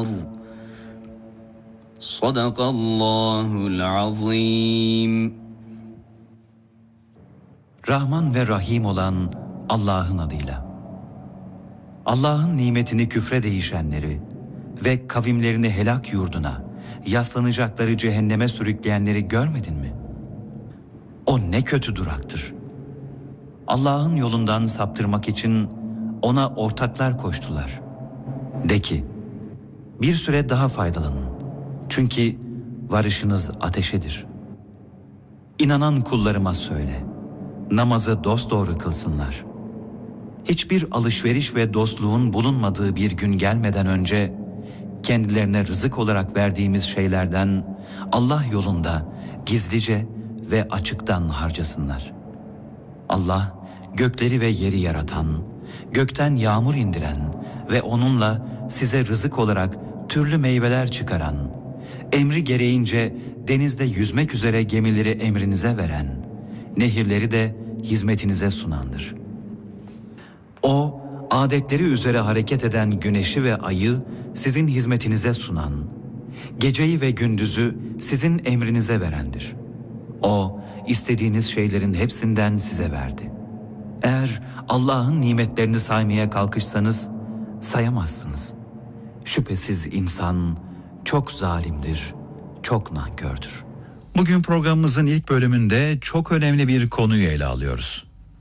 أكبر صدق الله العظيم. Rahman ve Rahim olan Allah'ın adıyla. Allah'ın nimetini küfre değişenleri ve kavimlerini helak yurduna, yaslanacakları cehenneme sürükleyenleri görmedin mi? O ne kötü duraktır. Allah'ın yolundan saptırmak için ona ortaklar koştular. De ki, bir süre daha faydalanın. Çünkü varışınız ateşedir. İnanan kullarıma söyle, namazı dosdoğru kılsınlar. Hiçbir alışveriş ve dostluğun bulunmadığı bir gün gelmeden önce kendilerine rızık olarak verdiğimiz şeylerden Allah yolunda gizlice ve açıktan harcasınlar. Allah gökleri ve yeri yaratan, gökten yağmur indiren ve onunla size rızık olarak türlü meyveler çıkaran, emri gereğince denizde yüzmek üzere gemileri emrinize veren, nehirleri de hizmetinize sunandır. O, adetleri üzere hareket eden güneşi ve ayı sizin hizmetinize sunan, geceyi ve gündüzü sizin emrinize verendir. O, istediğiniz şeylerin hepsinden size verdi. Eğer Allah'ın nimetlerini saymaya kalkışsanız, sayamazsınız. Şüphesiz insan çok zalimdir, çok nankördür. Bugün programımızın ilk bölümünde çok önemli bir konuyu ele alıyoruz.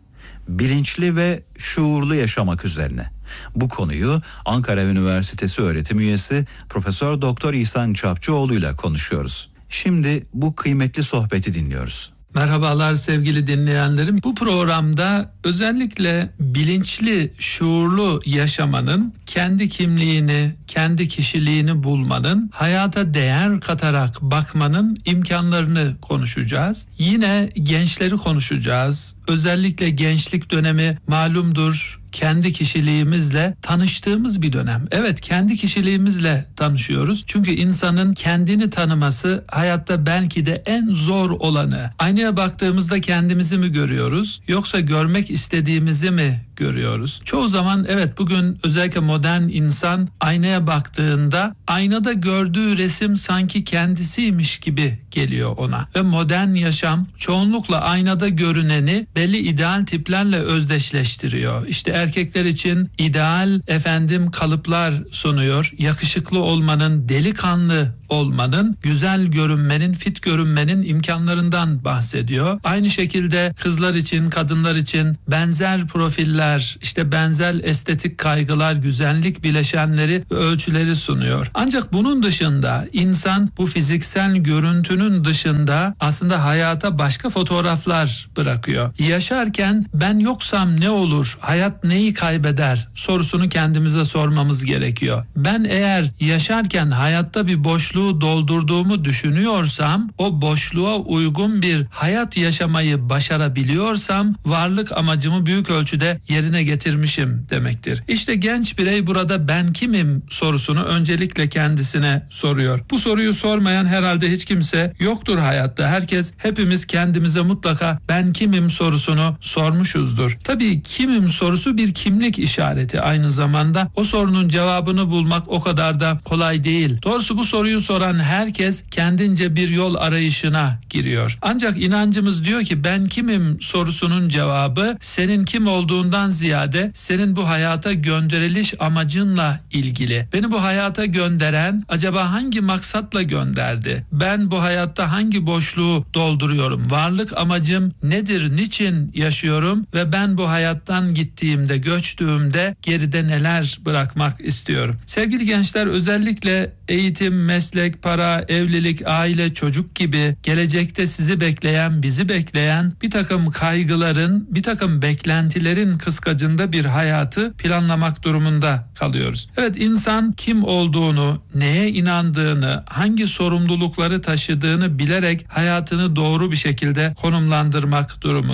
Bilinçli ve şuurlu yaşamak üzerine. Bu konuyu Ankara Üniversitesi öğretim üyesi Profesör Doktor İhsan Çapçıoğlu ile konuşuyoruz. Şimdi bu kıymetli sohbeti dinliyoruz. Merhabalar sevgili dinleyenlerim. Bu programda özellikle bilinçli, şuurlu yaşamanın, kendi kimliğini, kendi kişiliğini bulmanın, hayata değer katarak bakmanın imkanlarını konuşacağız. Yine gençleri konuşacağız. Özellikle gençlik dönemi malumdur, kendi kişiliğimizle tanıştığımız bir dönem. Evet, kendi kişiliğimizle tanışıyoruz. Çünkü insanın kendini tanıması hayatta belki de en zor olanı. Aynaya baktığımızda kendimizi mi görüyoruz yoksa görmek istediğimizi mi görüyoruz? Çoğu zaman evet, bugün özellikle modern insan aynaya baktığında aynada gördüğü resim sanki kendisiymiş gibi geliyor ona. Ve modern yaşam çoğunlukla aynada görüneni belli ideal tiplerle özdeşleştiriyor. İşte erkekler için ideal kalıplar sunuyor. Yakışıklı olmanın, delikanlı olmanın, güzel görünmenin, fit görünmenin imkanlarından bahsediyor. Aynı şekilde kızlar için, kadınlar için benzer profiller, işte benzer estetik kaygılar, güzellik bileşenleri ve ölçüleri sunuyor. Ancak bunun dışında insan bu fiziksel görüntünün dışında aslında hayata başka fotoğraflar bırakıyor. Yaşarken ben yoksam ne olur, hayat neyi kaybeder sorusunu kendimize sormamız gerekiyor. Ben eğer yaşarken hayatta bir boşluğu doldurduğumu düşünüyorsam, o boşluğa uygun bir hayat yaşamayı başarabiliyorsam varlık amacımı büyük ölçüde yerine getirmişim demektir. İşte genç birey burada ben kimim sorusunu öncelikle kendisine soruyor. Bu soruyu sormayan herhalde hiç kimse yoktur hayatta. Hepimiz kendimize mutlaka ben kimim sorusunu sormuşuzdur. Tabii kimim sorusu bir kimlik işareti aynı zamanda. O sorunun cevabını bulmak o kadar da kolay değil. Doğrusu bu soruyu soran herkes kendince bir yol arayışına giriyor. Ancak inancımız diyor ki ben kimim sorusunun cevabı senin kim olduğundan ziyade senin bu hayata gönderiliş amacınla ilgili. Beni bu hayata gönderen acaba hangi maksatla gönderdi? Ben bu hayatta hangi boşluğu dolduruyorum? Varlık amacım nedir? Niçin yaşıyorum? Ve ben bu hayattan gittiğimde, göçtüğümde geride neler bırakmak istiyorum? Sevgili gençler, özellikle eğitim, meslek, para, evlilik, aile, çocuk gibi gelecekte sizi bekleyen, bizi bekleyen bir takım kaygıların, bir takım beklentilerin kıskacında bir hayatı planlamak durumunda kalıyoruz. Evet, insan kim olduğunu, neye inandığını, hangi sorumlulukları taşıdığını bilerek hayatını doğru bir şekilde konumlandırmak durumunda.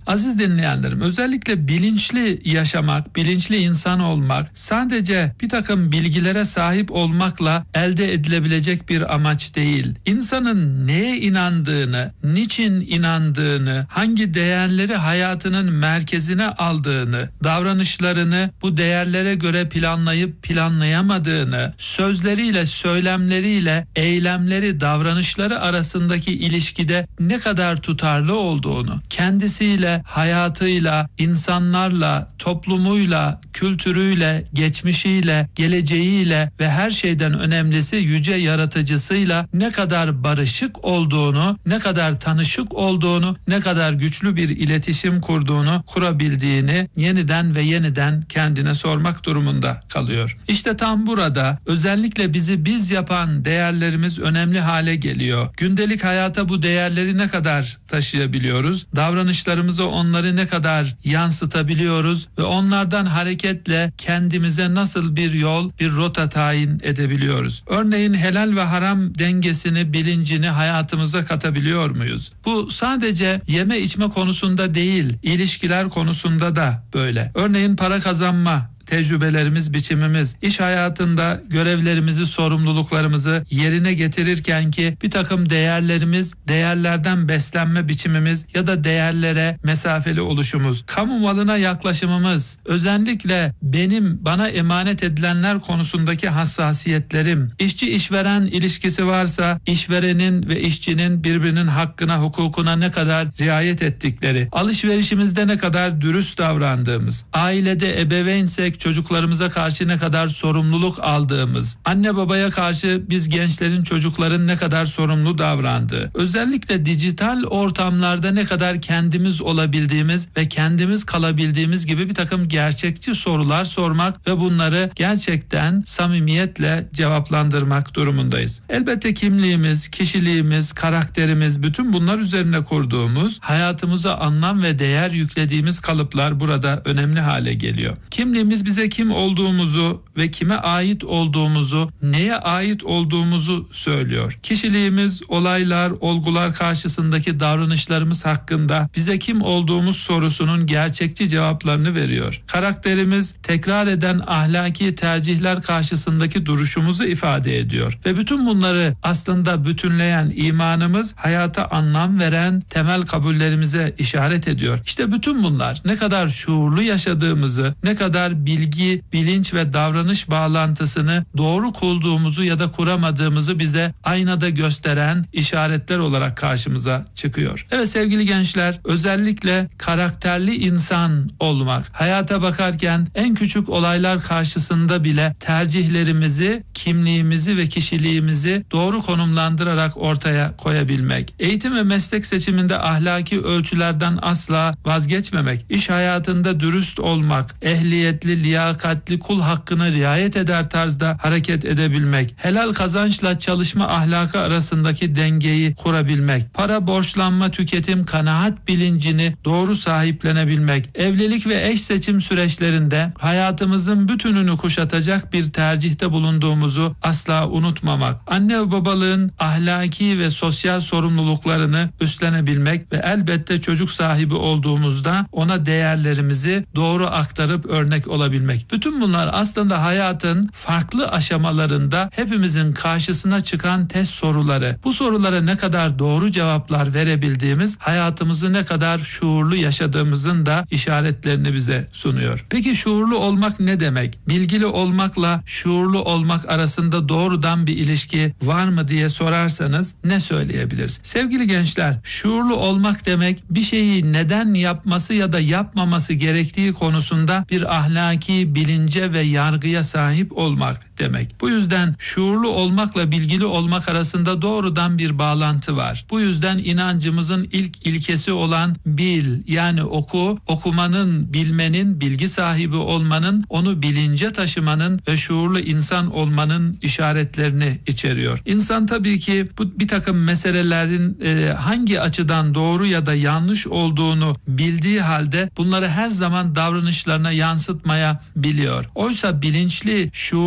Aziz dinleyenlerim, özellikle bilinçli yaşamak, bilinçli insan olmak sadece bir takım bilgilere sahip olmakla elde edilebilecek bir amaç değil. İnsanın neye inandığını, niçin inandığını, hangi değerleri hayatının merkezine aldığını, davranışlarını bu değerlere göre planlayıp planlayamadığını, sözleriyle, söylemleriyle, eylemleri, davranışları arasındaki ilişkide ne kadar tutarlı olduğunu, kendisiyle, hayatıyla, insanlarla, toplumuyla, kültürüyle, geçmişiyle, geleceğiyle ve her şeyden önemlisi yüce yaratıcısıyla ne kadar barışık olduğunu, ne kadar tanışık olduğunu, ne kadar güçlü bir iletişim kurabildiğini yeniden ve yeniden kendine sormak durumunda kalıyor. İşte tam burada özellikle bizi biz yapan değerlerimiz önemli hale geliyor. Gündelik hayata bu değerleri ne kadar taşıyabiliyoruz? Davranışlarımıza onları ne kadar yansıtabiliyoruz ve onlardan hareketle kendimize nasıl bir yol, bir rota tayin edebiliyoruz? Örneğin helal ve haram dengesini, bilincini hayatımıza katabiliyor muyuz? Bu sadece yeme içme konusunda değil, ilişkiler konusunda da böyle. Örneğin para kazanma tecrübelerimiz, biçimimiz, iş hayatında görevlerimizi, sorumluluklarımızı yerine getirirken ki bir takım değerlerimiz, değerlerden beslenme biçimimiz ya da değerlere mesafeli oluşumuz, kamu malına yaklaşımımız, özellikle bana emanet edilenler konusundaki hassasiyetlerim, işçi işveren ilişkisi varsa işverenin ve işçinin birbirinin hakkına, hukukuna ne kadar riayet ettikleri, alışverişimizde ne kadar dürüst davrandığımız, ailede ebeveynsek çocuklarımıza karşı ne kadar sorumluluk aldığımız, anne babaya karşı biz gençlerin, çocukların ne kadar sorumlu davrandığı, özellikle dijital ortamlarda ne kadar kendimiz olabildiğimiz ve kendimiz kalabildiğimiz gibi bir takım gerçekçi sorular sormak ve bunları gerçekten samimiyetle cevaplandırmak durumundayız. Elbette kimliğimiz, kişiliğimiz, karakterimiz, bütün bunlar üzerine kurduğumuz, hayatımıza anlam ve değer yüklediğimiz kalıplar burada önemli hale geliyor. Kimliğimiz bize kim olduğumuzu ve kime ait olduğumuzu, neye ait olduğumuzu söylüyor. Kişiliğimiz, olaylar, olgular karşısındaki davranışlarımız hakkında bize kim olduğumuz sorusunun gerçekçi cevaplarını veriyor. Karakterimiz, tekrar eden ahlaki tercihler karşısındaki duruşumuzu ifade ediyor. Ve bütün bunları aslında bütünleyen imanımız, hayata anlam veren temel kabullerimize işaret ediyor. İşte bütün bunlar ne kadar şuurlu yaşadığımızı, ne kadar bilgi, bilinç ve davranış bağlantısını doğru kurduğumuzu ya da kuramadığımızı bize aynada gösteren işaretler olarak karşımıza çıkıyor. Evet sevgili gençler, özellikle karakterli insan olmak, hayata bakarken en küçük olaylar karşısında bile tercihlerimizi, kimliğimizi ve kişiliğimizi doğru konumlandırarak ortaya koyabilmek, eğitim ve meslek seçiminde ahlaki ölçülerden asla vazgeçmemek, iş hayatında dürüst olmak, ehliyetli, liyakatli, kul hakkına riayet eder tarzda hareket edebilmek, helal kazançla çalışma ahlakı arasındaki dengeyi kurabilmek, para, borçlanma, tüketim, kanaat bilincini doğru sahiplenebilmek, evlilik ve eş seçim süreçlerinde hayatımızın bütününü kuşatacak bir tercihte bulunduğumuzu asla unutmamak, anne ve babalığın ahlaki ve sosyal sorumluluklarını üstlenebilmek ve elbette çocuk sahibi olduğumuzda ona değerlerimizi doğru aktarıp örnek olabilmek. Bütün bunlar aslında hayatın farklı aşamalarında hepimizin karşısına çıkan test soruları. Bu sorulara ne kadar doğru cevaplar verebildiğimiz, hayatımızı ne kadar şuurlu yaşadığımızın da işaretlerini bize sunuyor. Peki şuurlu olmak ne demek? Bilgili olmakla şuurlu olmak arasında doğrudan bir ilişki var mı diye sorarsanız ne söyleyebiliriz? Sevgili gençler, şuurlu olmak demek bir şeyi neden yapması ya da yapmaması gerektiği konusunda bir ahlaki bilince ve yargıya sahip olmak demek. Bu yüzden şuurlu olmakla bilgili olmak arasında doğrudan bir bağlantı var. Bu yüzden inancımızın ilk ilkesi olan bil, yani okumanın, bilmenin, bilgi sahibi olmanın, onu bilince taşımanın ve şuurlu insan olmanın işaretlerini içeriyor. İnsan tabii ki bu bir takım meselelerin hangi açıdan doğru ya da yanlış olduğunu bildiği halde bunları her zaman davranışlarına yansıtmaya biliyor. Oysa bilinçli, şuurlu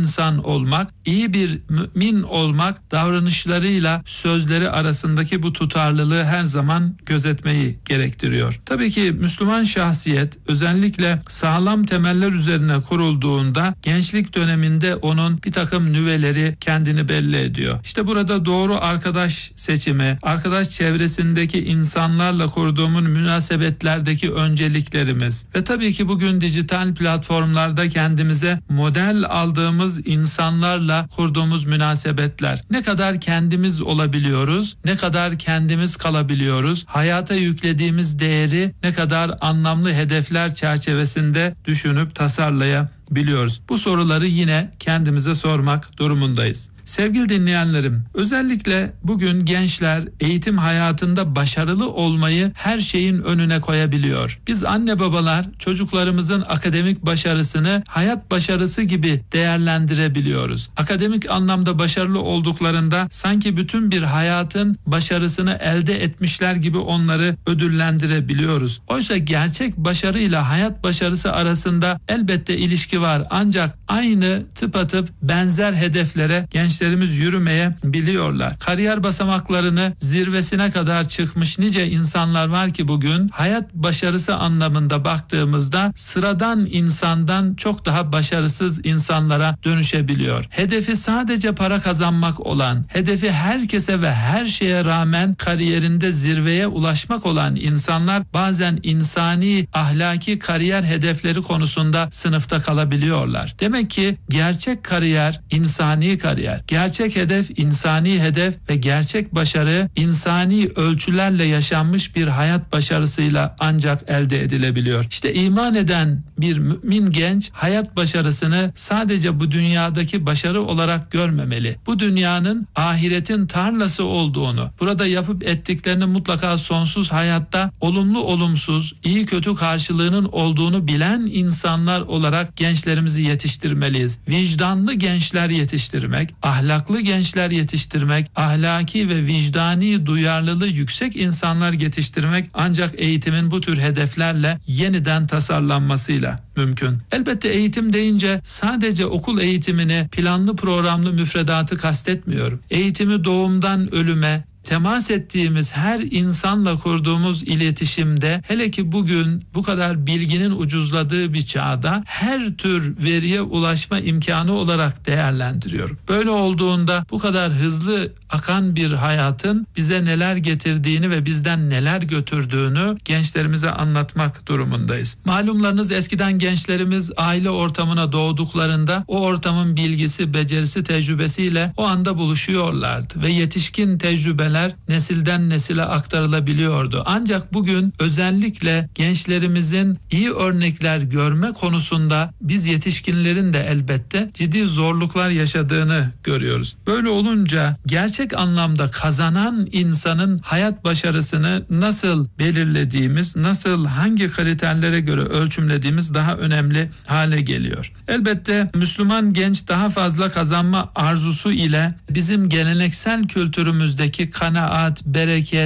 insan olmak, iyi bir mümin olmak, davranışlarıyla sözleri arasındaki bu tutarlılığı her zaman gözetmeyi gerektiriyor. Tabii ki Müslüman şahsiyet özellikle sağlam temeller üzerine kurulduğunda gençlik döneminde onun bir takım nüveleri kendini belli ediyor. İşte burada doğru arkadaş seçimi, arkadaş çevresindeki insanlarla kurduğumuz münasebetlerdeki önceliklerimiz ve tabii ki bugün dijital platformlarda kendimize model aldığımız insanlarla kurduğumuz münasebetler. Ne kadar kendimiz olabiliyoruz, ne kadar kendimiz kalabiliyoruz, hayata yüklediğimiz değeri ne kadar anlamlı hedefler çerçevesinde düşünüp tasarlayabiliyoruz. Bu soruları yine kendimize sormak durumundayız. Sevgili dinleyenlerim, özellikle bugün gençler eğitim hayatında başarılı olmayı her şeyin önüne koyabiliyor. Biz anne babalar çocuklarımızın akademik başarısını hayat başarısı gibi değerlendirebiliyoruz. Akademik anlamda başarılı olduklarında sanki bütün bir hayatın başarısını elde etmişler gibi onları ödüllendirebiliyoruz. Oysa gerçek başarıyla hayat başarısı arasında elbette ilişki var. Ancak aynı tıpatıp benzer hedeflere gençlerimiz yürümeye biliyorlar. Kariyer basamaklarını zirvesine kadar çıkmış nice insanlar var ki bugün hayat başarısı anlamında baktığımızda sıradan insandan çok daha başarısız insanlara dönüşebiliyor. Hedefi sadece para kazanmak olan, hedefi herkese ve her şeye rağmen kariyerinde zirveye ulaşmak olan insanlar bazen insani, ahlaki kariyer hedefleri konusunda sınıfta kalabiliyorlar. Demek ki gerçek kariyer insani kariyer. Gerçek hedef insani hedef ve gerçek başarı insani ölçülerle yaşanmış bir hayat başarısıyla ancak elde edilebiliyor. İşte iman eden bir mümin genç hayat başarısını sadece bu dünyadaki başarı olarak görmemeli. Bu dünyanın ahiretin tarlası olduğunu, burada yapıp ettiklerinin mutlaka sonsuz hayatta olumlu olumsuz, iyi kötü karşılığının olduğunu bilen insanlar olarak gençlerimizi yetiştirmeliyiz. Vicdanlı gençler yetiştirmek, ahlaklı gençler yetiştirmek, ahlaki ve vicdani duyarlılığı yüksek insanlar yetiştirmek ancak eğitimin bu tür hedeflerle yeniden tasarlanmasıyla mümkün. Elbette eğitim deyince sadece okul eğitimini, planlı programlı müfredatı kastetmiyorum. Eğitimi doğumdan ölüme, temas ettiğimiz her insanla kurduğumuz iletişimde, hele ki bugün bu kadar bilginin ucuzladığı bir çağda her tür veriye ulaşma imkanı olarak değerlendiriyorum. Böyle olduğunda bu kadar hızlı akan bir hayatın bize neler getirdiğini ve bizden neler götürdüğünü gençlerimize anlatmak durumundayız. Malumlarınız eskiden gençlerimiz aile ortamına doğduklarında o ortamın bilgisi, becerisi, tecrübesiyle o anda buluşuyorlardı ve yetişkin tecrübeler nesilden nesile aktarılabiliyordu. Ancak bugün özellikle gençlerimizin iyi örnekler görme konusunda biz yetişkinlerin de elbette ciddi zorluklar yaşadığını görüyoruz. Böyle olunca gerçek anlamda kazanan insanın hayat başarısını nasıl belirlediğimiz, nasıl hangi kriterlere göre ölçümlediğimiz daha önemli hale geliyor. Elbette Müslüman genç daha fazla kazanma arzusu ile bizim geleneksel kültürümüzdeki kanaat, bereket,